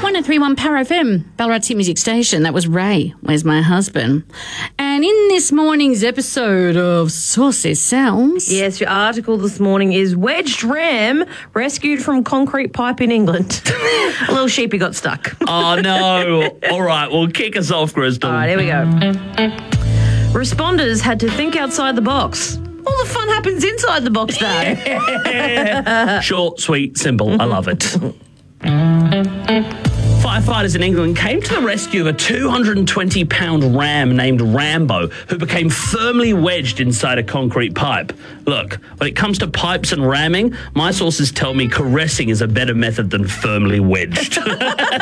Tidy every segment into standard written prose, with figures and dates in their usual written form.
103.1 Power FM, Ballarat's hit music station. That was Ray, Where's My Husband? And in this morning's episode of Saucy Sounds... Yes, your article this morning is Wedged Ram rescued from concrete pipe in England. A little sheepy got stuck. Oh, no. All right, well, kick us off, Crystal. All right, here we go. Responders had to think outside the box. All the fun happens inside the box, though. Short, sweet, simple. I love it. Firefighters in England came to the rescue of a 220-pound ram named Rambo, who became firmly wedged inside a concrete pipe. Look, when it comes to pipes and ramming, my sources tell me caressing is a better method than firmly wedged. All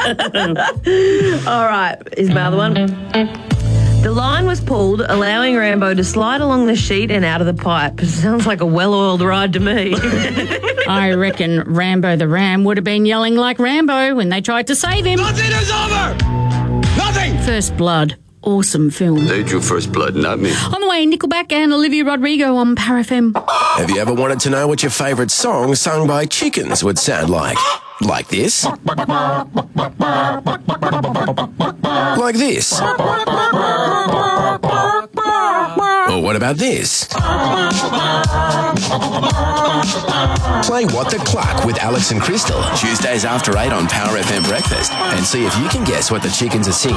right, here's my other one. The line was pulled, allowing Rambo to slide along the sheet and out of the pipe. Sounds like a well-oiled ride to me. I reckon Rambo the Ram would have been yelling like Rambo when they tried to save him. Nothing is over! Nothing! First Blood. Awesome film. They drew first blood, not me. On the way, Nickelback and Olivia Rodrigo on Power FM. Have you ever wanted to know what your favourite song sung by chickens would sound like? Like this? Like this? Or what about this? Play What the Cluck with Alex and Crystal, Tuesdays after 8 on Power FM Breakfast, and see if you can guess what the chickens are singing.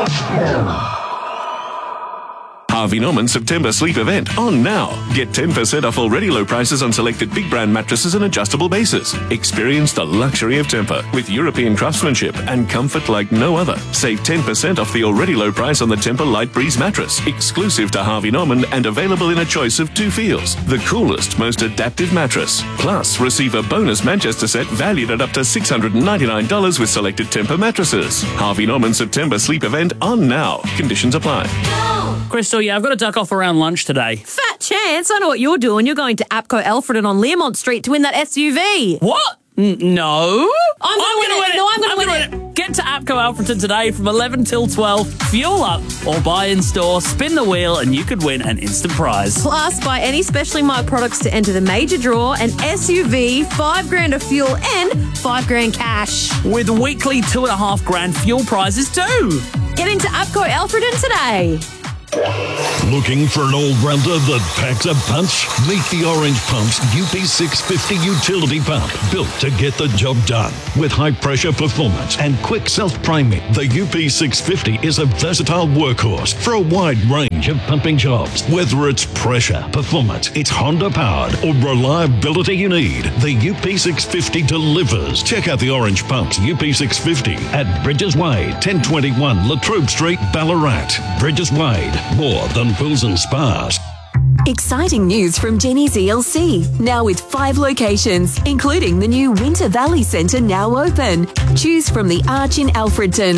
Harvey Norman September sleep event on now. Get 10% off already low prices on selected big brand mattresses and adjustable bases. Experience the luxury of Tempur with European craftsmanship and comfort like no other. Save 10% off the already low price on the Tempur Light Breeze mattress, exclusive to Harvey Norman and available in a choice of 2 feels. The coolest, most adaptive mattress. Plus, receive a bonus Manchester set valued at up to $699 with selected Tempur mattresses. Harvey Norman September sleep event on now. Conditions apply. Crystal, yeah, I've got to duck off around lunch today. Fat chance. I know what you're doing. You're going to APCO Alfredton on Learmont Street to win that SUV. What? No. I'm going to win it. No, I'm going to win it. Get to APCO Alfredton today from 11 till 12. Fuel up or buy in store, spin the wheel, and you could win an instant prize. Plus, buy any specially marked products to enter the major draw, an SUV, $5,000 of fuel, and $5,000 cash. With weekly $2,500 fuel prizes too. Get into APCO Alfredton today. Looking for an all-rounder that packs a punch? Meet the Orange Pump's UP650 utility pump, built to get the job done. With high-pressure performance and quick self-priming, the UP650 is a versatile workhorse for a wide range of pumping jobs. Whether it's pressure, performance, it's Honda-powered, or reliability you need, the UP650 delivers. Check out the Orange Pump's UP650 at Bridges Way, 1021 Latrobe Street, Ballarat. Bridges Way. More than pools and spas. Exciting news from Jenny's ELC, now with 5 locations, including the new Winter Valley Centre now open. Choose from the Arch in Alfredton,